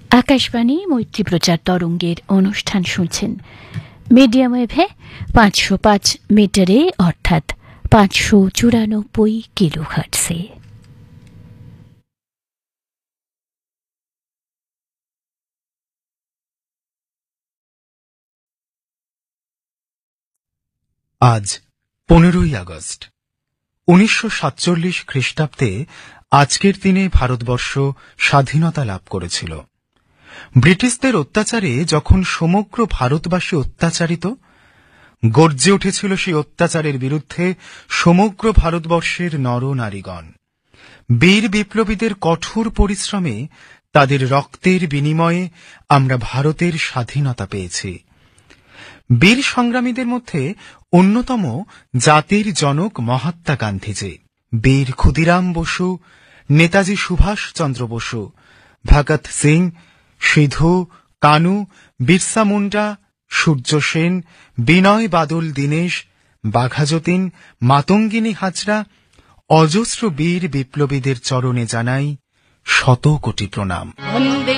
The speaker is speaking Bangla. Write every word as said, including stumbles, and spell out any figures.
আকাশবাণী মৈত্রী প্রচার তরঙ্গের অনুষ্ঠান শুনছেন মিডিয়াম ওয়েভে পাঁচশো পাঁচ মিটারে অর্থাৎ পাঁচশো চুরানব্বই কিলো হার্টসে। আজ পনেরোই আগস্ট উনিশশো সাতচল্লিশ খ্রিস্টাব্দে আজকের দিনে ভারতবর্ষ স্বাধীনতা লাভ করেছিল। ব্রিটিশদের অত্যাচারে যখন সমগ্র ভারতবাসী অত্যাচারিত, গর্জে উঠেছিল সেই অত্যাচারের বিরুদ্ধে সমগ্র ভারতবর্ষের নরনারীগণ। বীর বিপ্লবীদের কঠোর পরিশ্রমে, তাদের রক্তের বিনিময়ে আমরা ভারতের স্বাধীনতা পেয়েছি। বীর সংগ্রামীদের মধ্যে অন্যতম জাতির জনক মহাত্মা গান্ধীজি, বীর ক্ষুদিরাম বসু, নেতাজি সুভাষচন্দ্র বসু, ভগৎ সিং, সিধু কানু, বিরসা মুন্ডা, সূর্য সেন, বিনয় বাদল দীনেশ, বাঘা যতীন, মাতঙ্গিনী হাজরা, অজস্র বীর বিপ্লবীদের চরণে জানাই শত কোটি প্রণাম।